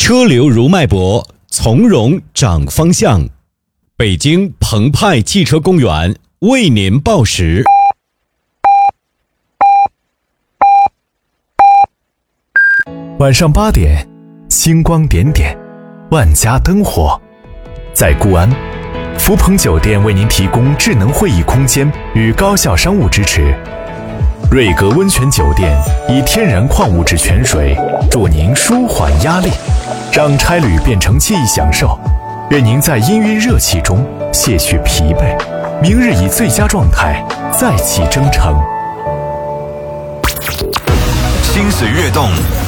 车流如脉搏，从容掌方向。北京澎湃汽车公园为您报时。 晚上8点，星光点点，万家灯火。在固安，福朋酒店为您提供智能会议空间与高效商务支持。瑞格温泉酒店以天然矿物质泉水助您舒缓压力，让差旅变成记忆享受。愿您在氤氲热气中卸去疲惫，明日以最佳状态再起征程。 心水跃动，